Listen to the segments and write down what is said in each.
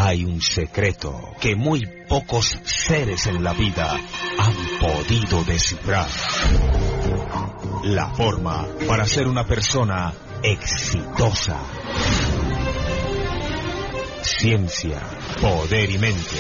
Hay un secreto que muy pocos seres en la vida han podido descifrar. La forma para ser una persona exitosa. Ciencia, poder y mente.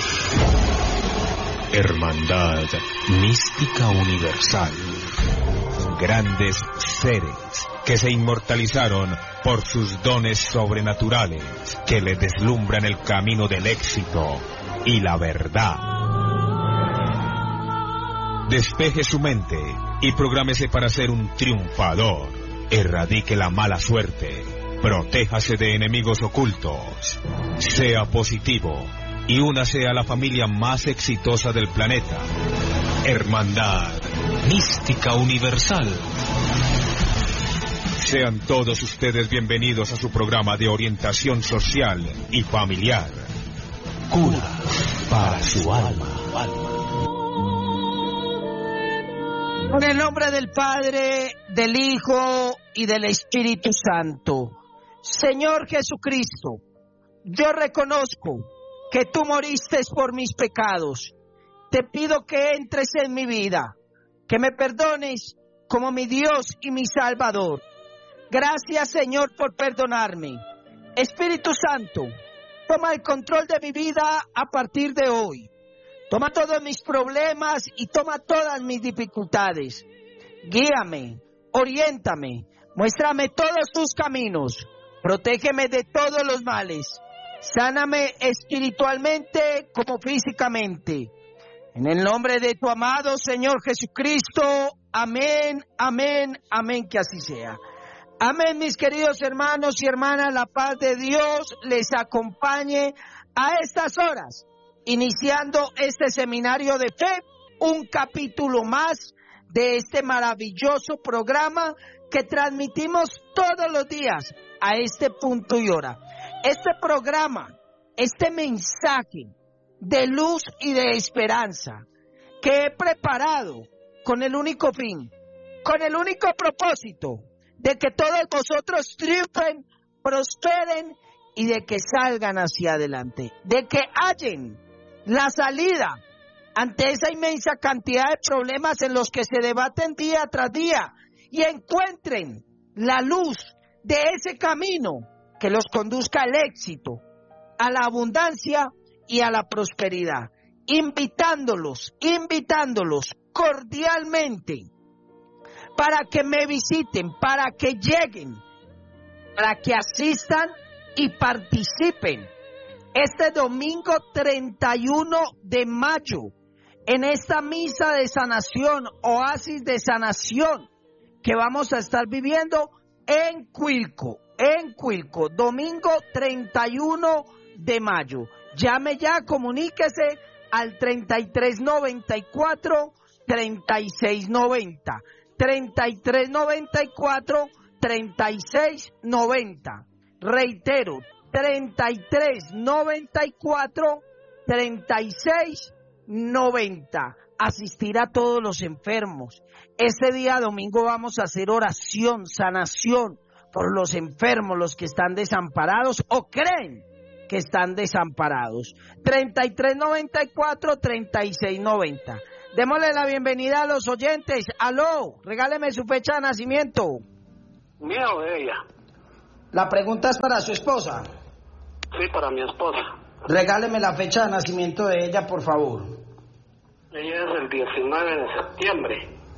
Hermandad mística universal. Grandes seres que se inmortalizaron por sus dones sobrenaturales, que le deslumbran el camino del éxito y la verdad. Despeje su mente y prográmese para ser un triunfador. Erradique la mala suerte. Protéjase de enemigos ocultos. Sea positivo y únase a la familia más exitosa del planeta. Hermandad mística universal. Sean todos ustedes bienvenidos a su programa de orientación social y familiar. Cura para su alma. En el nombre del Padre, del Hijo y del Espíritu Santo. Señor Jesucristo, yo reconozco que tú moriste por mis pecados. Te pido que entres en mi vida, que me perdones como mi Dios y mi Salvador. Gracias, Señor, por perdonarme. Espíritu Santo, toma el control de mi vida a partir de hoy. Toma todos mis problemas y toma todas mis dificultades. Guíame, oriéntame, muéstrame todos tus caminos. Protégeme de todos los males. Sáname espiritualmente como físicamente. En el nombre de tu amado Señor Jesucristo. Amén, amén, amén, que así sea. Amén, mis queridos hermanos y hermanas, la paz de Dios les acompañe a estas horas, iniciando este seminario de fe, un capítulo más de este maravilloso programa que transmitimos todos los días a este punto y hora. Este programa, este mensaje de luz y de esperanza que he preparado con el único fin, con el único propósito de que todos vosotros triunfen, prosperen y de que salgan hacia adelante, de que hallen la salida ante esa inmensa cantidad de problemas en los que se debaten día tras día y encuentren la luz de ese camino que los conduzca al éxito, a la abundancia y a la prosperidad, invitándolos cordialmente para que me visiten, para que lleguen, para que asistan y participen este domingo 31 de mayo en esta misa de sanación, oasis de sanación que vamos a estar viviendo en Cuilco, domingo 31 de mayo. Llame ya, comuníquese al 3394-3690. 3394-3690. Reitero, 3394-3690. Asistir a todos los enfermos. Este día domingo vamos a hacer oración, sanación por los enfermos, los que están desamparados o creen que están desamparados. 3394-3690. Démosle la bienvenida a los oyentes. Aló, regáleme su fecha de nacimiento. ¿Mía o de ella? La pregunta es para su esposa. Sí, para mi esposa. Regáleme la fecha de nacimiento de ella, por favor. Ella es el 19 de septiembre.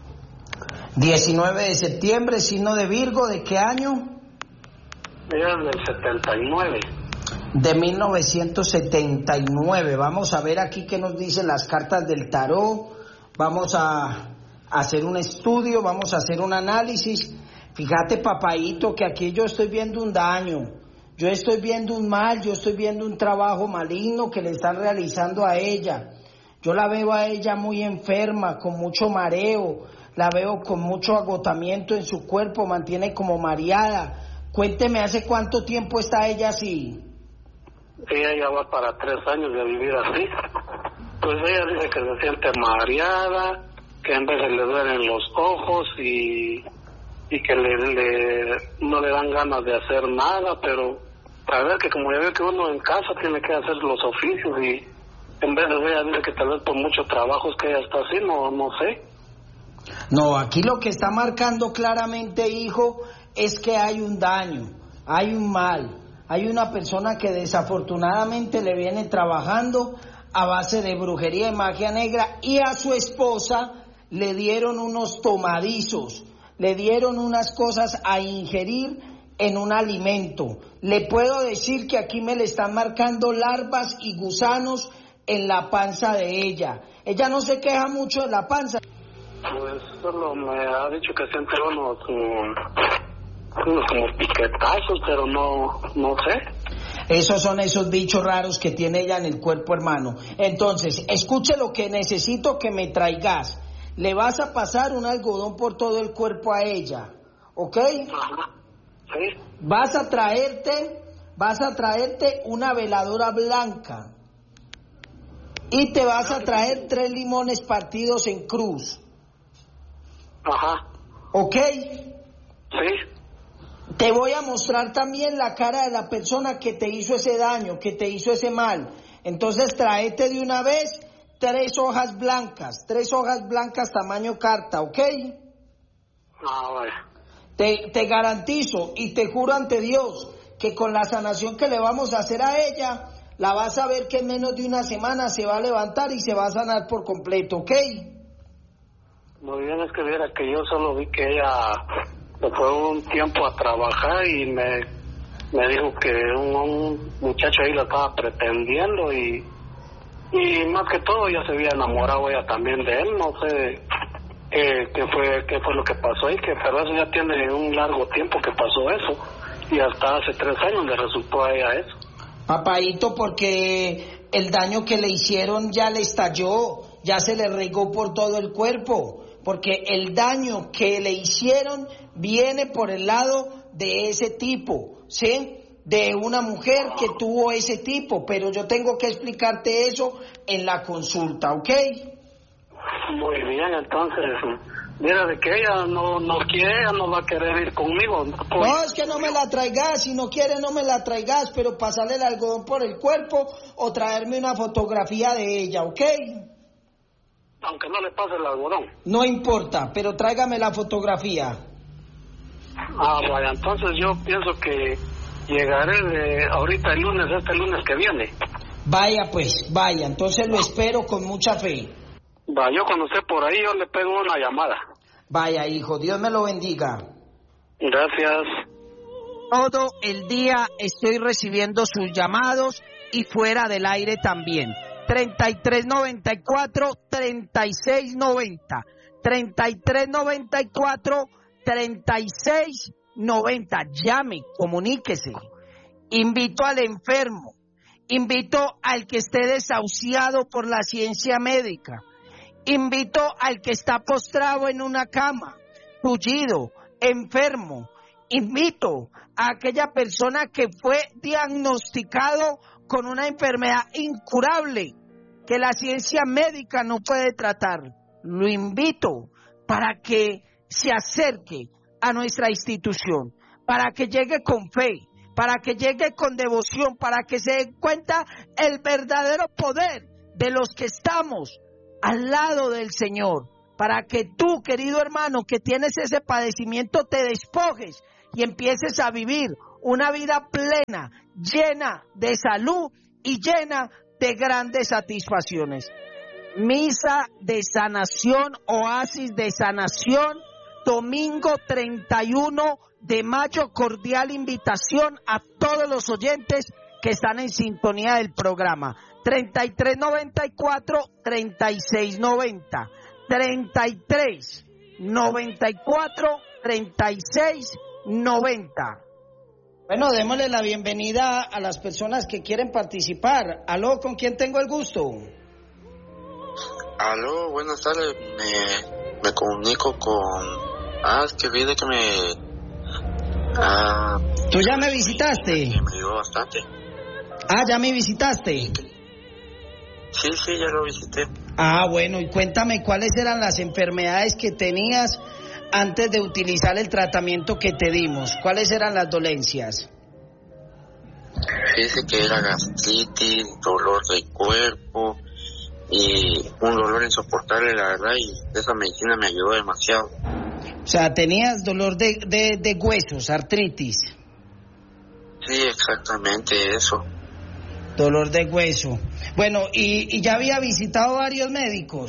19 de septiembre, signo de Virgo, ¿de qué año? Ella es del 79. De 1979. Vamos a ver aquí qué nos dicen las cartas del tarot. Vamos a hacer un estudio, vamos a hacer un análisis. Fíjate, papaíto, que aquí yo estoy viendo un daño, yo estoy viendo un mal, yo estoy viendo un trabajo maligno que le están realizando a ella. Yo la veo a ella muy enferma, con mucho mareo, la veo con mucho agotamiento en su cuerpo, mantiene como mareada. Cuénteme, ¿hace cuánto tiempo está ella así? Ella ya va para 3 años de vivir así. Pues ella dice que se siente mareada, que en veces le duelen los ojos y que no le dan ganas de hacer nada, pero A ver, que como ya veo que uno en casa tiene que hacer los oficios y en vez de ella dice que tal vez por mucho trabajo es que ella está así, no sé. No, aquí lo que está marcando claramente, hijo, es que hay un daño, hay un mal, hay una persona que desafortunadamente le viene trabajando a base de brujería y magia negra, y a su esposa le dieron unos tomadizos, le dieron unas cosas a ingerir en un alimento. Le puedo decir que aquí me le están marcando larvas y gusanos en la panza de ella. Ella no se queja mucho de la panza. Pues solo me ha dicho que siente unos como piquetazos, pero no sé. Esos son esos bichos raros que tiene ella en el cuerpo, hermano. Entonces, escuche lo que necesito que me traigas. Le vas a pasar un algodón por todo el cuerpo a ella, ¿ok? Ajá. Sí. Vas a traerte una veladora blanca y te vas a traer 3 limones partidos en cruz. Ajá. ¿Ok? Sí. Te voy a mostrar también la cara de la persona que te hizo ese daño, que te hizo ese mal. Entonces tráete de una vez 3 hojas blancas tamaño carta, ¿ok? Ah, vale. Te garantizo y te juro ante Dios que con la sanación que le vamos a hacer a ella, la vas a ver que en menos de una semana se va a levantar y se va a sanar por completo, ¿ok? Muy bien, es que viera que yo solo vi que ella se fue un tiempo a trabajar y me dijo que un muchacho ahí la estaba pretendiendo y más que todo ya se había enamorado ella también de él, no sé qué fue lo que pasó ahí, pero eso ya tiene un largo tiempo que pasó eso y hasta hace 3 años le resultó a ella eso. Papaíto, porque el daño que le hicieron ya le estalló, ya se le regó por todo el cuerpo, porque el daño que le hicieron viene por el lado de ese tipo, ¿sí? De una mujer que tuvo ese tipo, pero yo tengo que explicarte eso en la consulta, ¿ok? Muy bien, entonces, mira, de que ella no quiere, ella no va a querer ir conmigo. No, es que no me la traigas, si no quiere no me la traigas, pero pasarle el algodón por el cuerpo o traerme una fotografía de ella, ¿ok? Aunque no le pase el algodón. No importa, pero tráigame la fotografía. Ah, vaya, entonces yo pienso que llegaré ahorita el lunes que viene. Vaya pues, vaya, entonces lo espero con mucha fe. Va, yo cuando esté por ahí yo le pego una llamada. Vaya, hijo, Dios me lo bendiga. Gracias. Todo el día estoy recibiendo sus llamados y fuera del aire también. 3394-3690. 3394-3690. Llame, comuníquese. Invito al enfermo. Invito al que esté desahuciado por la ciencia médica. Invito al que está postrado en una cama, tullido, enfermo. Invito a aquella persona que fue diagnosticado con una enfermedad incurable que la ciencia médica no puede tratar. Lo invito para que se acerque a nuestra institución, para que llegue con fe, para que llegue con devoción, para que se dé cuenta el verdadero poder de los que estamos al lado del Señor, para que tú, querido hermano, que tienes ese padecimiento, te despojes y empieces a vivir una vida plena, llena de salud y llena de grandes satisfacciones. Misa de sanación, oasis de sanación, domingo 31 de mayo, cordial invitación a todos los oyentes que están en sintonía del programa. 3394-3690, 3394-3690. Bueno, démosle la bienvenida a las personas que quieren participar. Aló, ¿con quién tengo el gusto? Aló, buenas tardes. Me comunico con... es que viene que me... ¿Tú ya me visitaste? Me ayudó bastante. ¿Ya me visitaste? Sí, ya lo visité. Bueno, y cuéntame cuáles eran las enfermedades que tenías antes de utilizar el tratamiento que te dimos. ¿Cuáles eran las dolencias? Fíjese que era gastritis, dolor de cuerpo y un dolor insoportable, la verdad, y esa medicina me ayudó demasiado. O sea, tenías dolor de huesos, artritis. Sí, exactamente eso. Dolor de hueso. Bueno, ¿y ya había visitado varios médicos?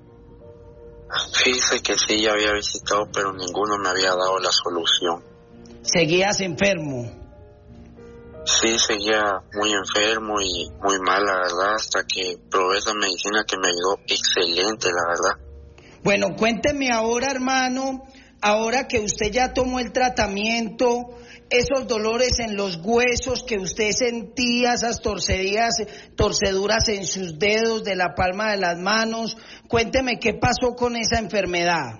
Fíjese que sí, ya había visitado, pero ninguno me había dado la solución. ¿Seguías enfermo? Sí, seguía muy enfermo y muy mal, la verdad, hasta que probé esa medicina que me ayudó excelente, la verdad. Bueno, cuénteme ahora, hermano, ahora que usted ya tomó el tratamiento, esos dolores en los huesos que usted sentía, esas torceduras en sus dedos de la palma de las manos, cuénteme qué pasó con esa enfermedad.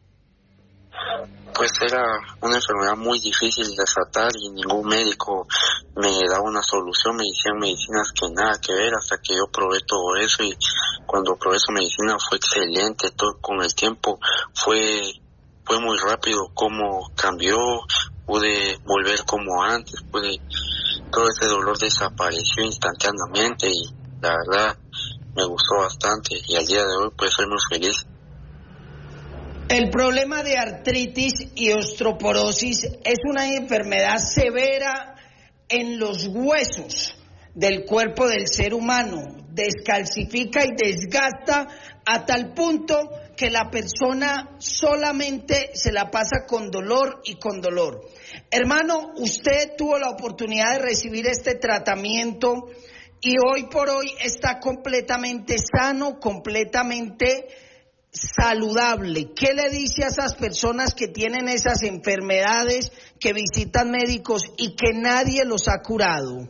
Pues era una enfermedad muy difícil de tratar y ningún médico me daba una solución, me decían medicinas que nada que ver, hasta que yo probé todo eso, y cuando probé esa medicina fue excelente. Todo con el tiempo fue muy rápido cómo cambió, pude volver como antes, todo ese dolor desapareció instantáneamente y la verdad me gustó bastante, y al día de hoy pues soy muy feliz. El problema de artritis y osteoporosis es una enfermedad severa en los huesos del cuerpo del ser humano. Descalcifica y desgasta a tal punto que la persona solamente se la pasa con dolor y con dolor. Hermano, usted tuvo la oportunidad de recibir este tratamiento y hoy por hoy está completamente sano, completamente saludable. ¿Qué le dice a esas personas que tienen esas enfermedades, que visitan médicos y que nadie los ha curado?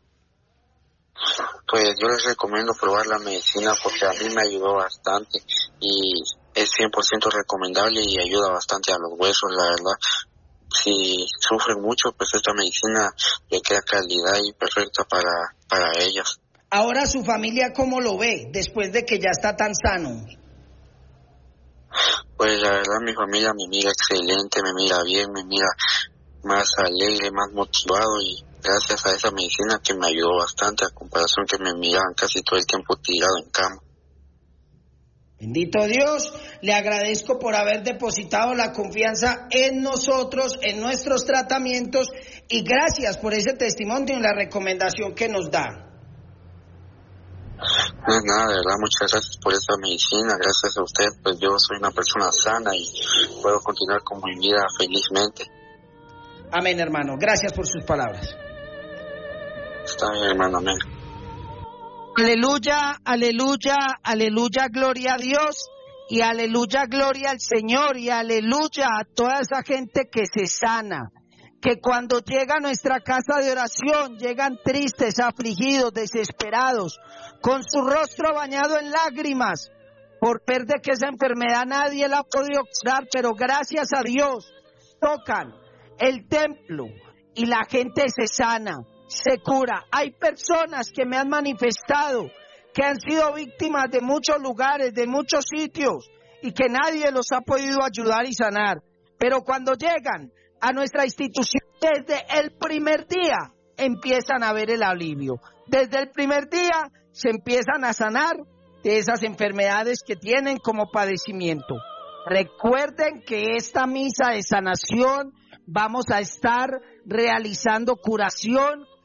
Pues yo les recomiendo probar la medicina porque a mí me ayudó bastante y es 100% recomendable y ayuda bastante a los huesos, la verdad. Si sufren mucho, pues esta medicina le queda calidad y perfecta para ellas. Ahora su familia, ¿cómo lo ve después de que ya está tan sano? Pues la verdad mi familia me mira excelente, me mira bien, me mira más alegre, más motivado, y gracias a esa medicina que me ayudó bastante a comparación que me miraban casi todo el tiempo tirado en cama. Bendito Dios, le agradezco por haber depositado la confianza en nosotros, en nuestros tratamientos, y gracias por ese testimonio y la recomendación que nos da. No es nada, de verdad, muchas gracias por esa medicina, gracias a usted, pues yo soy una persona sana y puedo continuar con mi vida felizmente. Amén, hermano, gracias por sus palabras. Está bien, hermano, amén. Aleluya, aleluya, aleluya, gloria a Dios, y aleluya, gloria al Señor, y aleluya a toda esa gente que se sana, que cuando llega a nuestra casa de oración, llegan tristes, afligidos, desesperados, con su rostro bañado en lágrimas, por ver de que esa enfermedad nadie la ha podido curar, pero gracias a Dios, tocan el templo y la gente se sana, se cura. Hay personas que me han manifestado que han sido víctimas de muchos lugares, de muchos sitios, y que nadie los ha podido ayudar y sanar, pero cuando llegan a nuestra institución, desde el primer día empiezan a ver el alivio. Desde el primer día se empiezan a sanar de esas enfermedades que tienen como padecimiento. Recuerden que esta misa de sanación vamos a estar realizando curación